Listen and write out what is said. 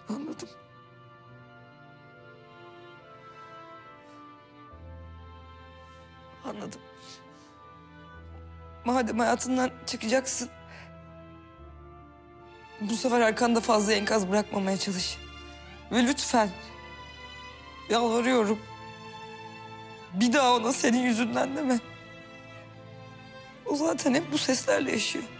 Anladım. Anladım. Madem hayatından çıkacaksın, bu sefer arkanda fazla enkaz bırakmamaya çalış. Ve lütfen, yalvarıyorum, bir daha ona senin yüzünden deme. O zaten hep bu seslerle yaşıyor.